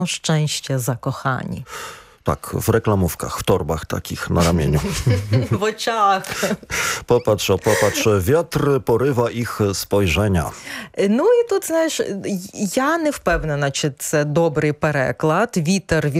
Szczęście zakochani. Tak, w reklamówkach, w torbach takich na ramieniu. В очах. Popatrz, wiatr porywa ich spojrzenia. Ну і тут, знаєш, я не впевнена, чи це добрий переклад. Вітер